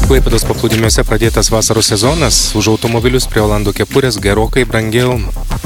Klaipėdos paplūdimiuose pradėtas vasaros sezonas, už automobilius prie Olandų kepurės gerokai brangiau.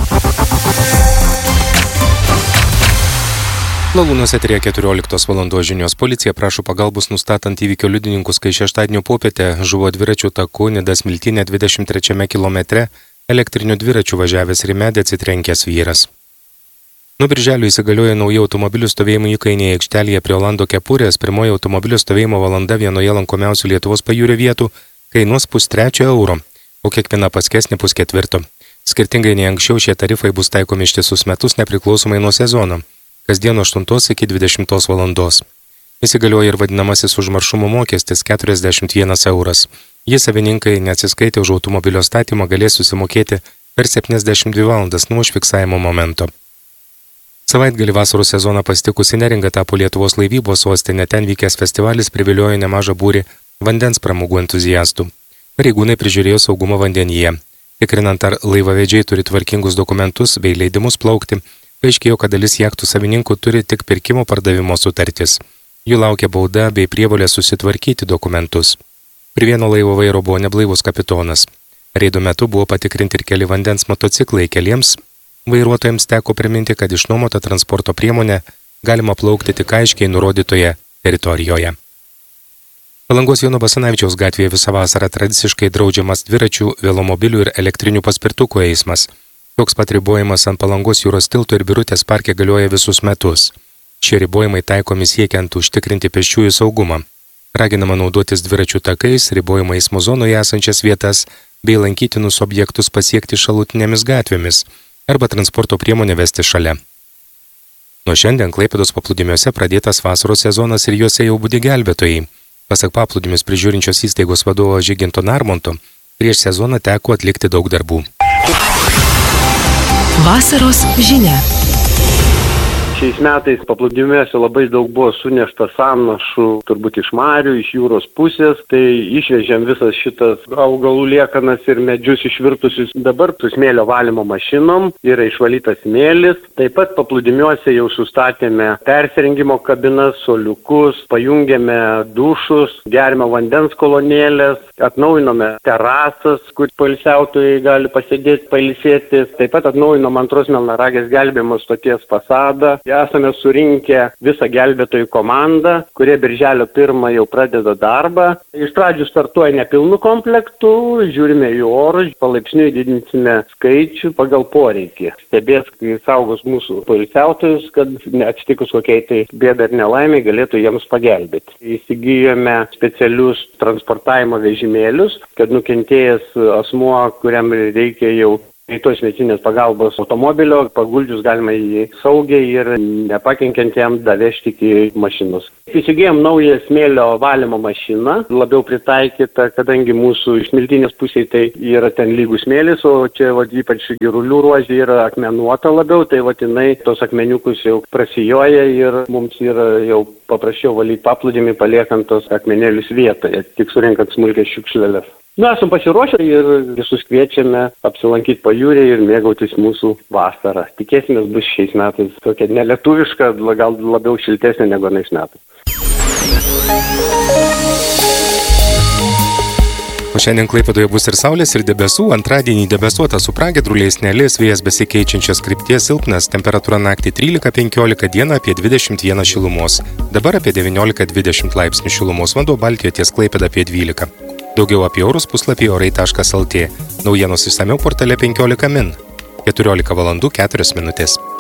Lalūnuose 14 valandos žinios. Policija prašo pagalbos nustatant įvykio liudininkus, kai šeštadienio popietę žuvo dviračių taku Nidas Miltinė 23 kilometre elektrinių dviračių važiavęs ir į medį atsitrenkęs vyras. Nuo birželio įsigaliojo nauji automobilių stovėjimo įkainiai aikštelėje prie Olandų kepurės. Pirmoji automobilių stovėjimo valanda vienoje lankomiausių Lietuvos pajūrio vietų kainuos $0,03, o kiekviena paskesnė $0,04. Skirtingai nei anksčiau šie tarifai bus taikomi ištisus metus nepriklausomai nuo sezono. Kasdien nuo 8 iki 20 valandos. Įsigalioja ir vadinamasis užmaršumo mokestis €41. Jį savininkai neatsiskaitę už automobilio statymą galės susimokėti per 72 valandas nuo užfiksavimo momento. Savaitgalį vasaros sezoną pasitikusi Neringa tapo Lietuvos laivybos sostinė. Ten vykęs festivalis priviliojo nemažą būrį vandens pramogų entuziastų. Pareigūnai prižiūrėjo saugumą vandenyje. Tikrinant, ar laivavedžiai turi tvarkingus dokumentus bei leidimus plaukti, paaiškėjo, kad dalis jachtų savininkų turi tik pirkimo pardavimo sutartis. Jų laukia bauda bei prievolė susitvarkyti dokumentus. Prie vieno laivo vairo buvo neblaivus kapitonas. Reido metu buvo patikrinti ir keli vandens motociklai. Keliems vairuotojams teko priminti, kad išnuomotą transporto priemonę galima plaukti tik aiškiai nurodytoje teritorijoje. Palangos Jono Basanavičiaus gatvėje visą vasarą tradiciškai draudžiamas dviračių, velomobilių ir elektrinių paspirtukų eismas. Toks pat ribojimas ant Palangos jūros tilto ir Birutės parke galioja visus metus. Šie ribojimai taikomi siekiant užtikrinti pėsčiųjų saugumą. Raginama naudotis dviračių takais, ribojimai eismo zonoje esančias vietas bei lankytinus objektus pasiekti šalutinėmis gatvėmis arba transporto priemonę vesti šalia. Nuo šiandien Klaipėdos paplūdimiuose pradėtas vasaros sezonas ir juose jau budi gelbėtojai. Pasak paplūdimius prižiūrinčios įstaigos vadovo Žyginto Narmonto, prieš sezoną teko atlikti daug darbų. Vasaros žinia. Šiais metais paplūdimiuose labai daug buvo sunešta sąnašų, turbūt iš marių, iš jūros pusės, tai išvežėm visas šitas augalų liekanas ir medžius išvirtusius. Dabar su smėlio valymo mašinom yra išvalytas smėlis. Taip pat paplūdimiuose jau sustatėme persirengimo kabinas, soliukus, pajungėme dušus, gerimo vandens kolonėlės, atnaujinome terasas, kur poilsiautojai gali pasėdėti, pailsėti. Taip pat atnaujinom antros Melnragės gelbėjimo stoties fasadą. Esame surinkę visą gelbėtojų komandą, kurie birželio 1 jau pradeda darbą. Iš pradžių startuoja nepilnu komplektu, žiūrime į orus, palaipsniui didinsime skaičių pagal poreikį. Stebės, kai saugos mūsų poilsiautojus, kad atsitikus kokiai tai bėdai ir nelaimiai galėtų jiems pagelbėti. Įsigijome specialius transportavimo vežimėlius, kad nukentėjęs asmuo, kuriam reikia jau greitos medicininės pagalbos automobilio, paguldžius galima jį saugiai ir nepakenkiant jam davežti iki mašinos. Įsigijom naują smėlio valymo mašiną, labiau pritaikyta, kadangi mūsų iš Miltinės pusėje tai yra ten lygus smėlis, o čia ypač Girulių ruožė yra akmenuota labiau, tai jinai tos akmeniukus jau prasijoja ir mums yra jau paprasčiau valyti paplūdimį, paliekant tos akmenėlius vietoje, tik surinkant smulkias šiukšleles. Esam pasiruošę ir visus kviečiame apsilankyti pajūrį ir mėgautis mūsų vasarą. Tikėsimės bus šiais metais tokia nelietuviška, gal labiau šiltesnė negu anais metais. O šiandien Klaipėdoje bus ir saulės, ir debesų. Antradienį debesuota su pragiedruliais, nelis, vėjas besikeičiančios krypties silpnas, temperatūra naktį 13-15, dieną apie 21 šilumos. Dabar apie 19-20 laipsnių šilumos, vanduo Baltijoje ties Klaipėda apie 12. Daugiau apie orus puslapį orai.lt. Naujienos išsamiau portale 15 min. 14 valandų 4 minutės.